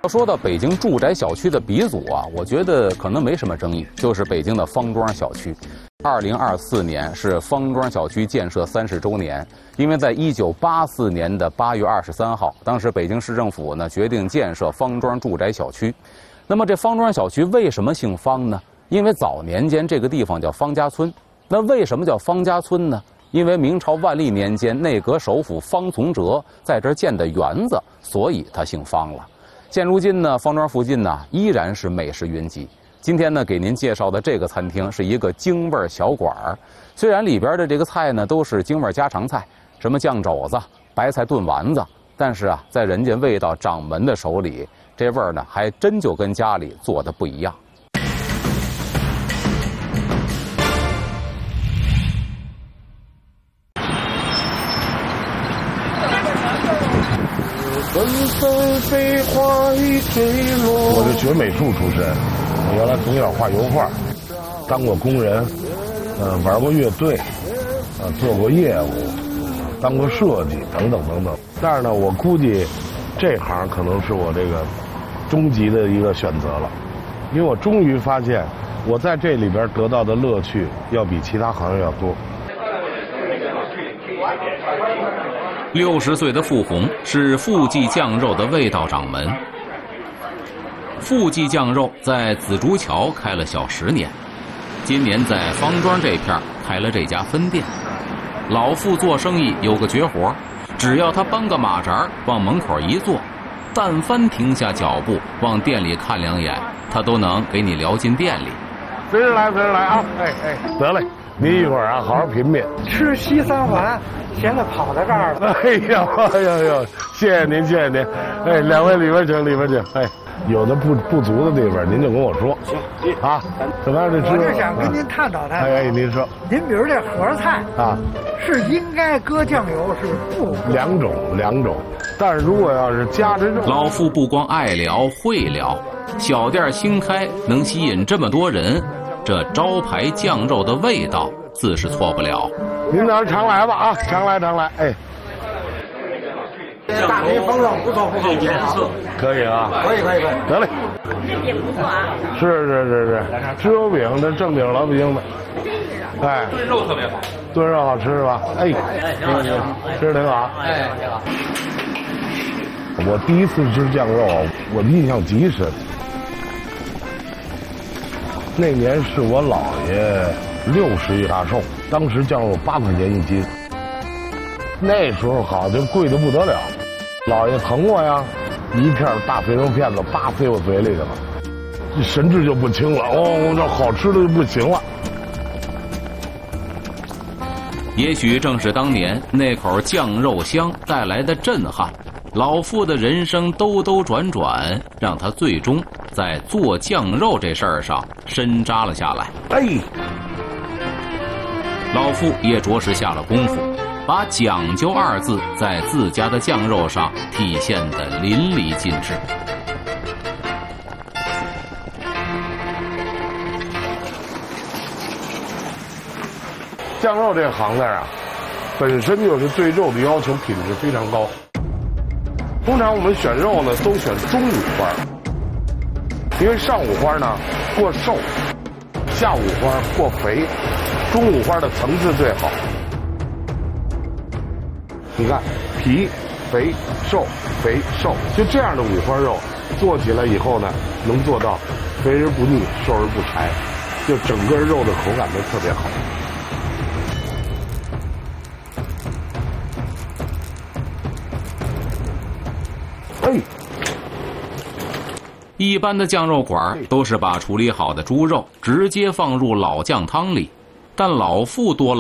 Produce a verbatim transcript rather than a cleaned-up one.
要说到北京住宅小区的鼻祖啊，我觉得可能没什么争议，就是北京的方庄小区。二零二四年是方庄小区建设三十周年，因为在一九八四年的八月二十三号，当时北京市政府呢决定建设方庄住宅小区。那么这方庄小区为什么姓方呢？因为早年间这个地方叫方家村。那为什么叫方家村呢？因为明朝万历年间内阁首辅方从哲在这儿建的园子，所以他姓方了。现如今呢，方庄附近呢依然是美食云集。今天呢，给您介绍的这个餐厅是一个京味小馆儿。虽然里边的这个菜呢都是京味家常菜，什么酱肘子、白菜炖丸子，但是啊，在人家味道掌门的手里，这味儿呢还真就跟家里做的不一样。 纷纷飞花雨坠落。我是学美术出身，我原来从小画油画，当过工人，呃，玩过乐队，呃，做过业务，当过设计等等等等。但是呢，我估计这行可能是我这个终极的一个选择了，因为我终于发现，我在这里边得到的乐趣要比其他行业要多。 六十岁的傅红是富记酱肉的味道掌门。富记酱肉在紫竹桥开了小十年，今年在方庄这片开了这家分店。老傅做生意有个绝活，只要他搬个马扎往门口一坐，但凡停下脚步往店里看两眼，他都能给你聊进店里。 随时来，随时来啊！哎哎，得嘞，您一会儿啊，好好品品。 吃西三环，现在跑到这儿了。 哎呀，哎呀呀，谢谢您，谢谢您。哎，两位里边请，里边请。哎，有的不不足的地方，您就跟我说。行，啊，怎么样？这吃？ 我就想跟您探讨探讨。 哎哎，您说。 您比如这盒菜啊，是应该搁酱油，是不？ 两种，两种。但是如果要是夹着肉， 老傅不光爱聊会聊，小店新开能吸引这么多人，这招牌酱肉的味道自是错不了。 您哪儿常来吧啊，常来常来，哎。 大肥风肉不错不错，颜色可以啊， 可以可以可以， 得嘞。 这饼不错啊。 是是是是，吃油饼这正经老北京的。哎，炖肉特别好，炖肉好吃是吧？哎，行行，吃挺好。哎，挺好。我第一次吃酱肉，我印象极深。那年是我姥爷六十一大寿，当时酱肉八块钱一斤，那时候好就贵得不得了。姥爷疼我呀，一片大肥肉片子叭塞我嘴里去了，这神志就不清了。哦，这好吃的就不行了。 也许正是当年那口酱肉香带来的震撼，老傅的人生兜兜转转，让他最终在做酱肉这事儿上深扎了下来。 哎， 老傅也着实下了功夫，把讲究二字在自家的酱肉上体现得淋漓尽致。 酱肉这个行当啊，本身就是对肉的要求品质非常高。通常我们选肉呢，都选中五花，因为上五花呢过瘦，下五花过肥，中五花的层次最好。你看，皮、肥、瘦、肥、瘦，就这样的五花肉做起来以后呢，能做到肥而不腻，瘦而不柴，就整个肉的口感都特别好。哎， 一般的酱肉馆都是把处理好的猪肉直接放入老酱汤里，但老傅多了